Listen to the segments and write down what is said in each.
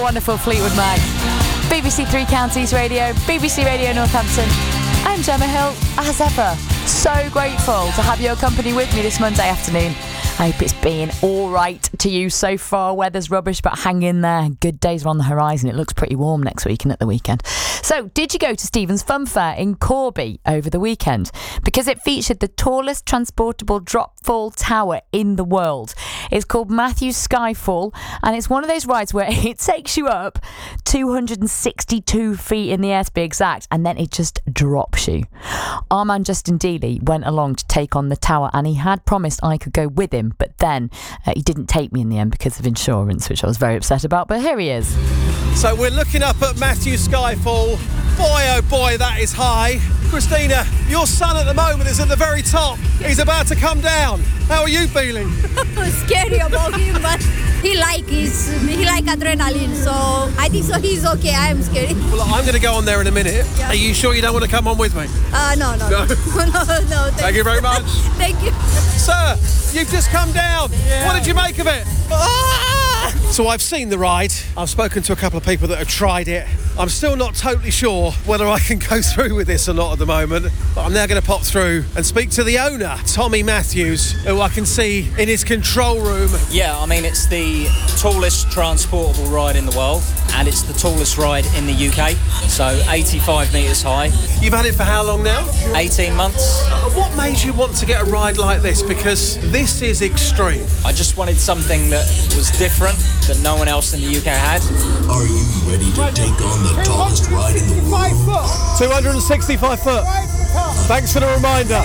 wonderful Fleetwood Mac. BBC Three Counties Radio, BBC Radio Northampton. I'm Gemma Hill, as ever. So grateful to have your company with me this Monday afternoon. I hope it's been all right to you so far. Weather's rubbish, but hang in there. Good days are on the horizon. It looks pretty warm next week and at the weekend. So, did you go to Stephen's Fun Fair in Corby over the weekend? Because it featured the tallest transportable drop-fall tower in the world. It's called Matthew's Skyfall, and it's one of those rides where it takes you up 262 feet in the air to be exact, and then it just drops you. Our man Justin Dealey went along to take on the tower, and he had promised I could go with him, but then he didn't take me in the end because of insurance, which I was very upset about, but here he is. So we're looking up at Matthew's Skyfall. Boy, oh boy, that is high. Christina, your son at the moment is at the very top. He's about to come down. How are you feeling? Scary about him, but he like adrenaline, so I think so he's okay. I am scared. Well, I'm going to go on there in a minute. Yeah. Are you sure you don't want to come on with me? No. No, Thank you very much. Thank you. Sir, you've just come down. Yeah. What did you make of it? So I've seen the ride. I've spoken to a couple of people that have tried it. I'm still not totally sure whether I can go through with this or not at the moment, but I'm now going to pop through and speak to the owner, Tommy Matthews, who I can see in his control room. Yeah, I mean, it's the tallest transportable ride in the world, and it's the tallest ride in the UK, so 85 metres high. You've had it for how long now? 18 months. What made you want to get a ride like this? Because this is extreme. I just wanted something that was different, that no one else in the UK had. Are you ready to take on the tallest ride in the world? 265 foot. Thanks for the reminder.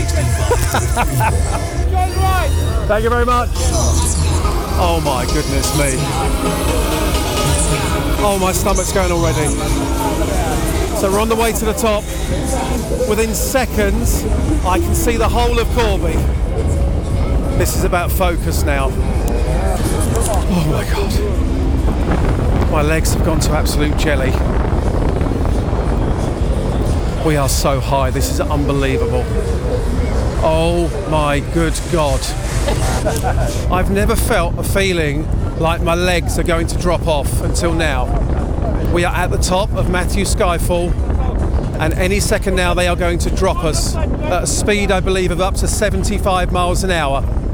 Thank you very much. Oh my goodness me. Oh, my stomach's going already. So we're on the way to the top. Within seconds, I can see the whole of Corby. This is about focus now. Oh my God. My legs have gone to absolute jelly. We are so high, this is unbelievable. Oh my good God. I've never felt a feeling like my legs are going to drop off until now. We are at the top of Matthew's Skyfall, and any second now they are going to drop us at a speed, I believe, of up to 75 miles an hour.